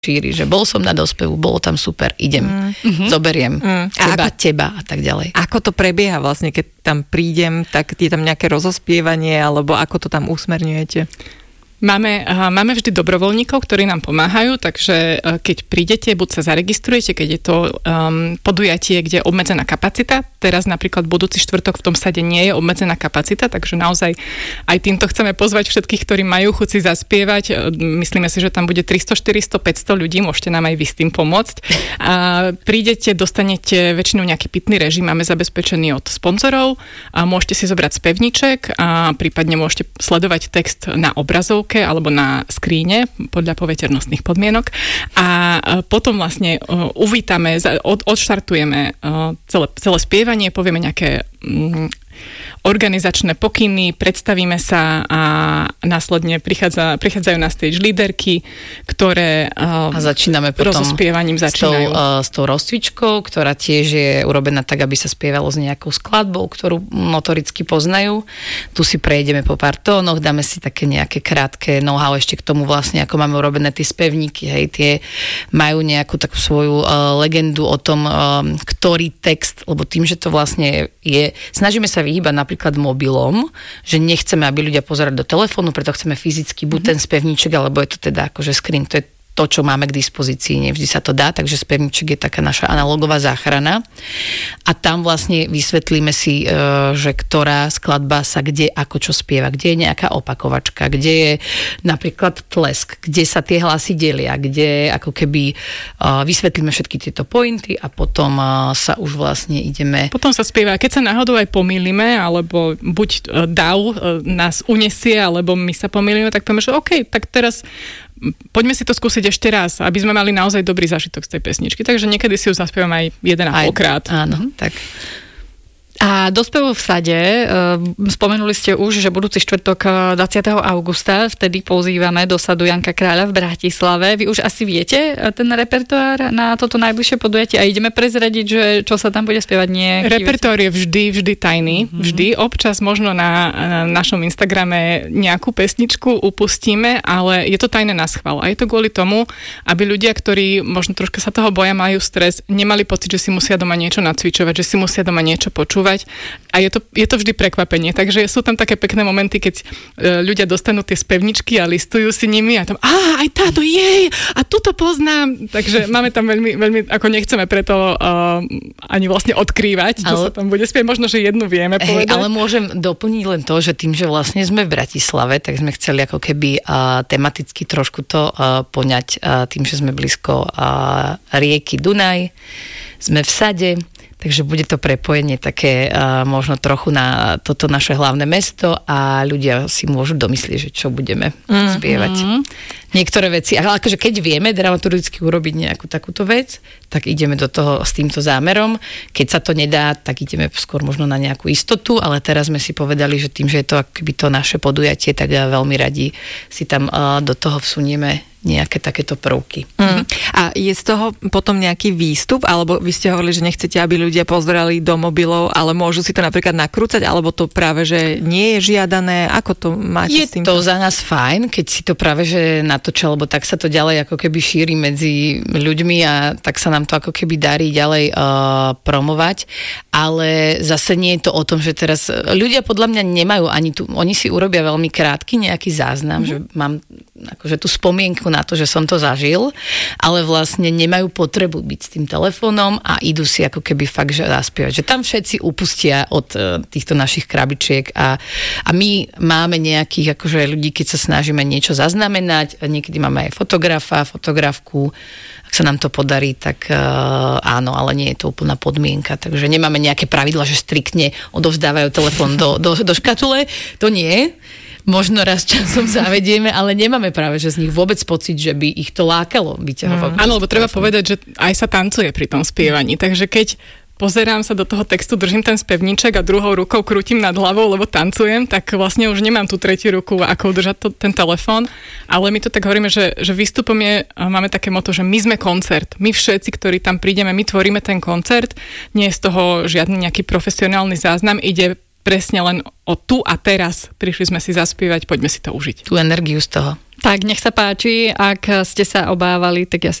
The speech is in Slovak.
šíri, že bol som na dospevu, bolo tam super, idem, zoberiem teba a tak ďalej. Ako to prebieha vlastne, keď tam prídem, tak je tam nejaké rozospievanie, alebo ako to tam usmerňujete? Máme vždy dobrovoľníkov, ktorí nám pomáhajú, takže keď prídete, buď sa zaregistrujete, keď je to podujatie, kde je obmedzená kapacita. Teraz napríklad budúci štvrtok v tom sade nie je obmedzená kapacita, takže naozaj aj týmto chceme pozvať všetkých, ktorí majú chuť si zaspievať. Myslíme si, že tam bude 300, 400, 500 ľudí, môžete nám aj vy s tým pomôcť. A prídete, dostanete väčšinou nejaký pitný režim, máme zabezpečený od sponzorov, a môžete si zobrať spevníček a prípadne môžete sledovať text na obrazovke alebo na skríne podľa poveternostných podmienok a potom vlastne uvítame, odštartujeme celé spievanie, povieme nejaké organizačné pokyny, predstavíme sa a následne prichádzajú na stage líderky, ktoré a začíname potom rozospievaním s tou rozcvičkou, ktorá tiež je urobená tak, aby sa spievalo s nejakou skladbou, ktorú notoricky poznajú. Tu si prejdeme po pár tónoch, dáme si také nejaké krátke know-how ešte k tomu vlastne, ako máme urobené tie spevníky, hej, tie majú nejakú takú svoju legendu o tom, ktorý text, lebo tým, že to vlastne je, snažíme sa vyhýbať napríklad mobilom, že nechceme, aby ľudia pozerali do telefónu, preto chceme fyzicky buď ten spevníček, alebo je to teda akože screen, to je to, čo máme k dispozícii, nevždy sa to dá, takže spevníček je taká naša analogová záchrana a tam vlastne vysvetlíme si, že ktorá skladba sa kde ako čo spieva, kde je nejaká opakovačka, kde je napríklad tlesk, kde sa tie hlasy delia, kde ako keby vysvetlíme všetky tieto pointy a potom sa už vlastne ideme... Potom sa spieva, keď sa náhodou aj pomýlime, alebo buď dav nás unesie, alebo my sa pomýlime, tak povieme, že OK, tak teraz poďme si to skúsiť ešte raz, aby sme mali naozaj dobrý zážitok z tej pesničky. Takže niekedy si ju zaspievam aj 1,5 krát. Áno, tak. A do spevu v sade, spomenuli ste už, že budúci štvrtok 20. augusta, vtedy pozývame do sadu Janka Kráľa v Bratislave. Vy už asi viete ten repertoár na toto najbližšie podujatie a ideme prezradiť, že čo sa tam bude spievať? Repertoár je vždy tajný. Vždy. Občas možno na našom Instagrame nejakú pesničku upustíme, ale je to tajné na schvál. A je to kvôli tomu, aby ľudia, ktorí možno troška sa toho boja, majú stres, nemali pocit, že si musia doma niečo nacvičovať, že si musia doma niečo počúvať. A je to vždy prekvapenie. Takže sú tam také pekné momenty, keď ľudia dostanú tie spevničky a listujú si nimi a tam, aj táto, jej, a tuto poznám. Takže máme tam veľmi ako nechceme preto ani vlastne odkrývať, čo sa tam bude spievať. Možno, že jednu vieme povedať. Ale môžem doplniť len to, že tým, že vlastne sme v Bratislave, tak sme chceli ako keby tematicky trošku to poňať tým, že sme blízko rieky Dunaj, sme v sade. Takže bude to prepojenie také možno trochu na toto naše hlavné mesto a ľudia si môžu domyslieť, že čo budeme spievať. Niektoré veci, ale akože keď vieme dramaturgicky urobiť nejakú takúto vec, tak ideme do toho s týmto zámerom. Keď sa to nedá, tak ideme skôr možno na nejakú istotu, ale teraz sme si povedali, že tým, že je to akoby to naše podujatie, tak veľmi radi si tam do toho vsunieme nejaké takéto prvky. A je z toho potom nejaký výstup, alebo vy ste hovorili, že nechcete, aby ľudia pozerali do mobilov, ale môžu si to napríklad nakrúcať, alebo to práve, že nie je žiadané, ako to máte s týmto? Je to za nás fajn, keď si to práve, že natočia, lebo tak sa to ďalej ako keby šíri medzi ľuďmi a tak sa nám to ako keby darí ďalej promovať, ale zase nie je to o tom, že teraz ľudia podľa mňa nemajú ani tu, oni si urobia veľmi krátky nejaký záznam, že mám akože tú spomienku na to, že som to zažil, ale vlastne nemajú potrebu byť s tým telefónom a idú si ako keby fakt, že zaspievať. Že tam všetci upustia od týchto našich krabičiek a my máme nejakých akože ľudí, keď sa snažíme niečo zaznamenať, niekedy máme aj fotografku, ak sa nám to podarí, tak áno, ale nie je to úplná podmienka, takže nemáme nejaké pravidla, že striktne odovzdávajú telefón do škatule, to nie. Možno raz časom zavedieme, ale nemáme práve, že z nich vôbec pocit, že by ich to lákalo vyťahovať. Áno, lebo treba povedať, že aj sa tancuje pri tom spievaní, takže keď pozerám sa do toho textu, držím ten spevníček a druhou rukou krútim nad hlavou, lebo tancujem, tak vlastne už nemám tú tretiu ruku, ako udržať ten telefón, ale my to tak hovoríme, že výstupom máme také motto, že my sme koncert. My všetci, ktorí tam prídeme, my tvoríme ten koncert, nie je z toho žiadny nejaký profesionálny záznam, ide presne len o tu a teraz. Prišli sme si zaspievať, poďme si to užiť. Tú energiu z toho. Tak, nech sa páči, ak ste sa obávali, tak ja